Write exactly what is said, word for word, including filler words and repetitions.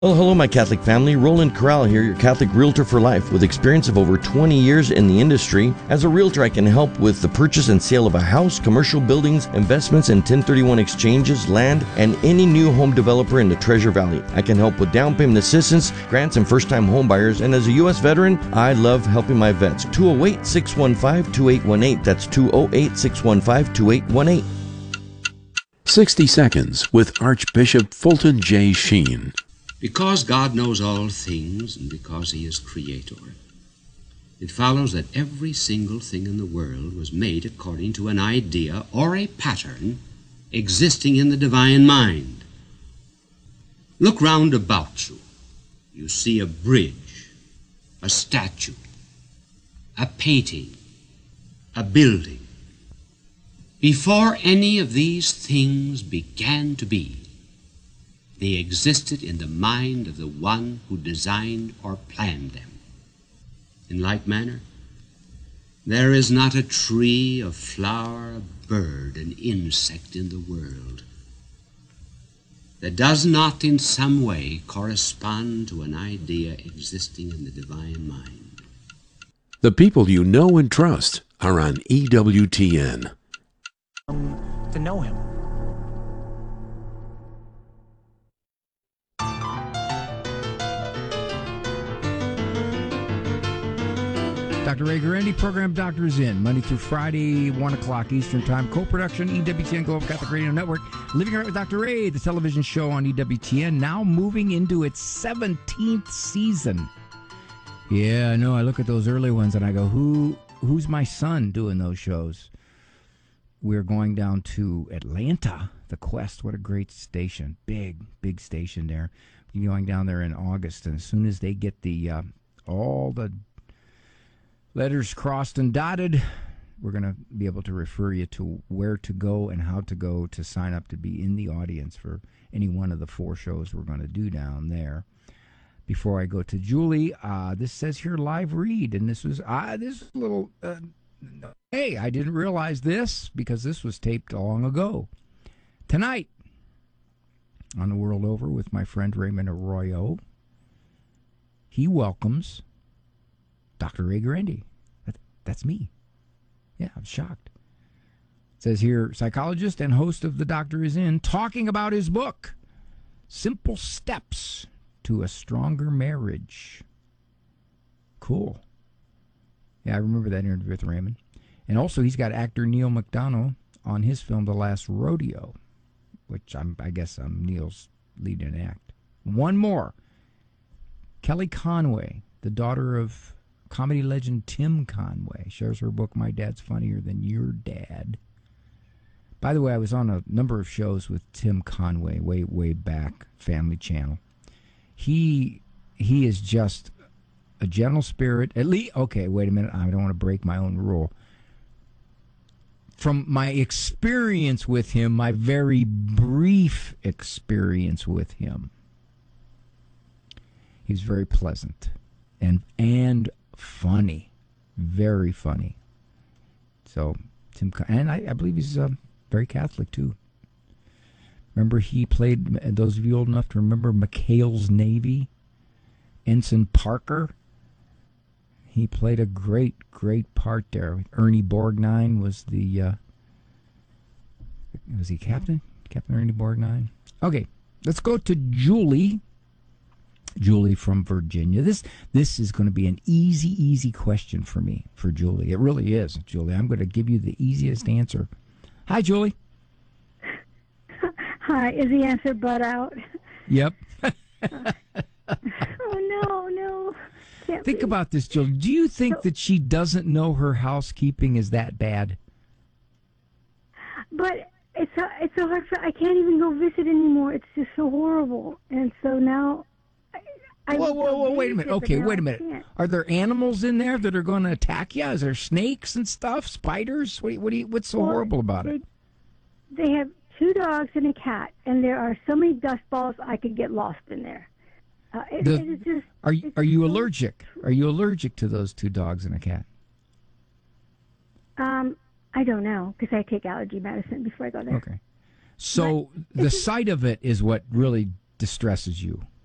Well, hello, my Catholic family. Roland Corral here, your Catholic Realtor for Life. With experience of over twenty years in the industry, as a realtor, I can help with the purchase and sale of a house, commercial buildings, investments in ten thirty-one exchanges, land, and any new home developer in the Treasure Valley. I can help with down payment assistance, grants, and first-time home buyers. And as a U S veteran, I love helping my vets. two oh eight, six one five, two eight one eight. That's two oh eight, six one five, two eight one eight. sixty Seconds with Archbishop Fulton J. Sheen. Because God knows all things and because He is Creator, it follows that every single thing in the world was made according to an idea or a pattern existing in the divine mind. Look round about you. You see a bridge, a statue, a painting, a building. Before any of these things began to be, they existed in the mind of the one who designed or planned them. In like manner, there is not a tree, a flower, a bird, an insect in the world that does not in some way correspond to an idea existing in the divine mind. The people you know and trust are on E W T N. Um, to know Him. Doctor Ray Guarendi, program Doctors In, Monday through Friday, one o'clock Eastern Time. Co-production, E W T N Global Catholic Radio Network. Living Right with Doctor Ray, the television show on E W T N, now moving into its seventeenth season. Yeah, I know. I look at those early ones and I go, who, who's my son doing those shows? We're going down to Atlanta, the Quest. What a great station. Big, big station there. We're going down there in August, and as soon as they get the uh, all the letters crossed and dotted, we're going to be able to refer you to where to go and how to go to sign up to be in the audience for any one of the four shows we're going to do down there. Before I go to Julie, uh, this says here live read, and this was uh, this is a little. Uh, hey, I didn't realize this because this was taped long ago. Tonight on The World Over with my friend Raymond Arroyo, he welcomes Doctor Ray Guarendi. That, that's me. Yeah, I'm shocked. It says here, psychologist and host of The Doctor Is In, talking about his book, Simple Steps to a Stronger Marriage. Cool. Yeah, I remember that interview with Raymond. And also, he's got actor Neil McDonough on his film, The Last Rodeo, which I'm, I guess I'm Neil's leading act. One more. Kelly Conway, the daughter of comedy legend Tim Conway, shares her book, My Dad's Funnier Than Your Dad. By the way, I was on a number of shows with Tim Conway way, way back, Family Channel. He he is just a gentle spirit. At least, okay, wait a minute. I don't want to break my own rule. From my experience with him, my very brief experience with him, he's very pleasant and and funny, very funny. So Tim, and I, I believe he's uh, very Catholic too. Remember, he played. Those of you old enough to remember McHale's Navy, Ensign Parker. He played a great, great part there. Ernie Borgnine was the. Uh, was he captain? Captain Ernie Borgnine. Okay, let's go to Julie. Julie from Virginia. This this is going to be an easy, easy question for me, for Julie. It really is, Julie. I'm going to give you the easiest answer. Hi, Julie. Hi. Is the answer butt out? Yep. uh, oh, no, no. Can't Think be. about this, Julie. Do you think So, that she doesn't know her housekeeping is that bad? But it's so, it's so hard for, I can't even go visit anymore. It's just so horrible. And so now... I Whoa, whoa, whoa, wait a minute. Okay, wait a minute. Are there animals in there that are going to attack you? Is there snakes and stuff? Spiders? What do you, what do you, what's so well, horrible about they, it? They have two dogs and a cat, and there are so many dust balls I could get lost in there. Uh, it, The, it is just, are you, are you allergic? Are you allergic to those two dogs and a cat? Um, I don't know, because I take allergy medicine before I go there. Okay. So But the sight of it is what really distresses you.